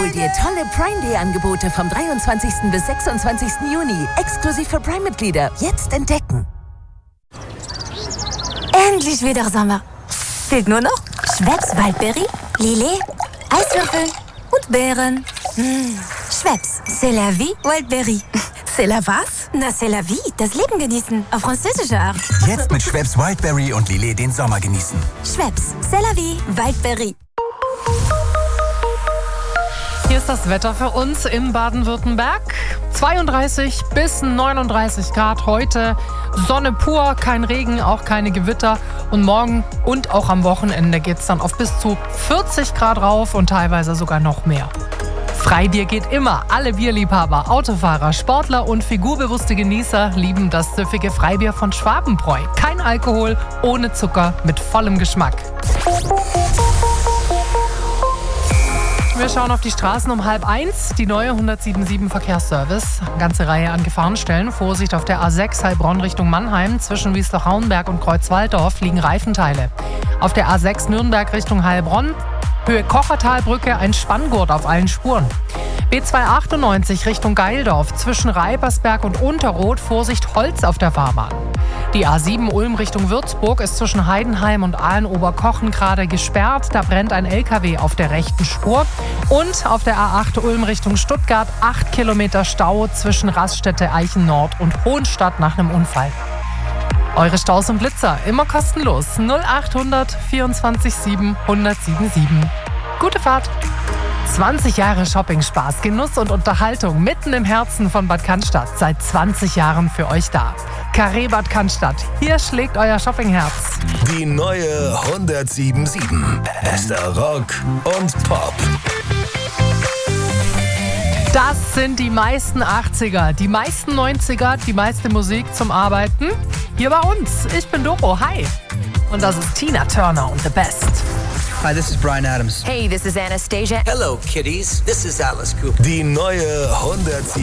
Hol dir tolle Prime Day Angebote vom 23. bis 26. Juni. Exklusiv für Prime-Mitglieder. Jetzt entdecken. Endlich wieder Sommer. Fehlt nur noch Schweppes Waldbeere, Lillet, Eiswürfel und Beeren. Schweppes, c'est la vie, Waldbeere. C'est la was? Na, c'est la vie, das Leben genießen, auf französische Art. Jetzt mit Schweppes Wildberry und Lillet den Sommer genießen. Schweppes, c'est la vie, Waldbeere. Hier ist das Wetter für uns in Baden-Württemberg. 32 bis 39 Grad heute. Sonne pur, kein Regen, auch keine Gewitter. Und morgen und auch am Wochenende geht es dann auf bis zu 40 Grad rauf und teilweise sogar noch mehr. Freibier geht immer. Alle Bierliebhaber, Autofahrer, Sportler und figurbewusste Genießer lieben das süffige Freibier von Schwabenbräu. Kein Alkohol, ohne Zucker, mit vollem Geschmack. Wir schauen auf die Straßen um 12:30. Die neue 177 Verkehrsservice. Eine ganze Reihe an Gefahrenstellen. Vorsicht auf der A6 Heilbronn Richtung Mannheim. Zwischen Wiesloch-Hauenberg und Kreuzwaldorf liegen Reifenteile. Auf der A6 Nürnberg Richtung Heilbronn. Höhe Kochertalbrücke, ein Spanngurt auf allen Spuren. B298 Richtung Geildorf. Zwischen Reipersberg und Unterroth. Vorsicht Holz auf der Fahrbahn. Die A7 Ulm Richtung Würzburg ist zwischen Heidenheim und Aalen-Oberkochen gerade gesperrt. Da brennt ein LKW auf der rechten Spur. Und auf der A8 Ulm Richtung Stuttgart 8 Kilometer Stau zwischen Raststätte Eichen Nord und Hohenstadt nach einem Unfall. Eure Staus und Blitzer immer kostenlos. 0800 24 7 1077. Gute Fahrt! 20 Jahre Shopping-Spaß, Genuss und Unterhaltung mitten im Herzen von Bad Cannstatt. Seit 20 Jahren für euch da. Carré Bad Cannstatt. Hier schlägt euer Shoppingherz. Die neue 1077. Bester Rock und Pop. Das sind die meisten 80er, die meisten 90er, die meiste Musik zum Arbeiten. Hier bei uns. Ich bin Doro. Hi. Und das ist Tina Turner und The Best. Hi, this is Bryan Adams. Hey, this is Anastasia. Hello, kiddies. This is Alice Cooper. Die neue 107.